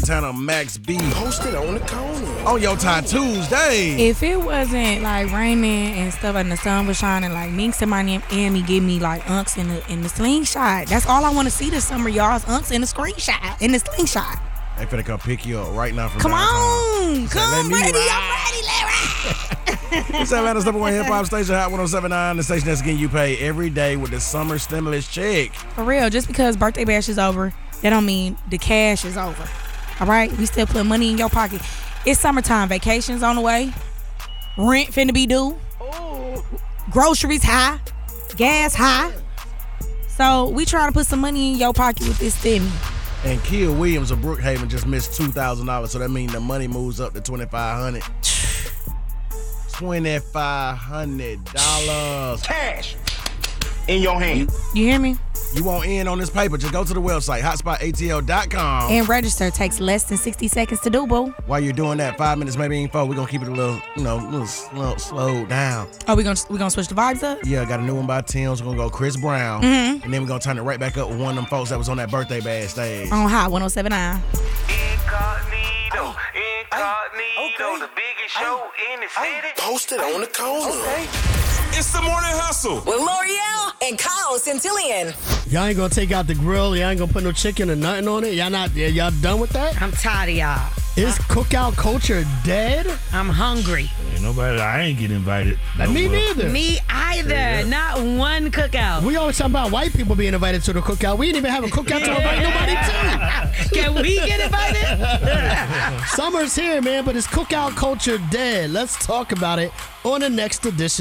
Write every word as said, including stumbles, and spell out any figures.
Montana Max B. Posted on the corner. On Your Time Tuesday. If it wasn't like raining and stuff and the sun was shining, like Minx and my name and me give me like unks in the in the slingshot. That's all I want to see this summer, y'all. Is unks in the screenshot, in the slingshot. They finna come pick you up right now from Come downtown. on, Say, come "Let me ready, ride." I'm ready, let ride. It's Atlanta's number one hip hop station, Hot one oh seven point nine, the station that's getting you paid every day with the summer stimulus check. For real, just because birthday bash is over, that don't mean the cash is over. All right, we still put money in your pocket. It's summertime, vacations on the way, rent finna be due, Oh. groceries high, gas high. So we trying to put some money in your pocket with this stimmy. And Kia Williams of Brookhaven just missed two thousand dollars, so that means the money moves up to twenty-five hundred dollars. twenty-five hundred dollars. Cash in your hand. You hear me? You want in on this paper, just go to the website, hotspot A T L dot com. And register takes less than sixty seconds to do, boo. While you're doing that, five minutes, maybe ain't four, we're going to keep it a little, you know, a little slow, slow down. Oh, we gonna we gonna switch the vibes up? Yeah, got a new one by Tim's. We're going to go Chris Brown. Mm-hmm. And then we're going to turn it right back up with one of them folks that was on that birthday bash stage. On Hot one oh seven point nine. Incognito, incognito, the biggest show in the city. Posted on the corner. It's the morning hustle. With L'Oreal and Kyle Centillion. Y'all ain't gonna take out the grill. Y'all ain't gonna put no chicken or nothing on it. Y'all not. Y'all done with that? I'm tired of y'all. Is cookout culture dead? I'm hungry. Ain't nobody, I ain't get invited. Like, me nowhere. neither. Me either. Yeah. Not one cookout. We always talk about white people being invited to the cookout. We didn't even have a cookout to invite nobody to. Can we get invited? Summer's here, man, but is cookout culture dead? Let's talk about it on the next edition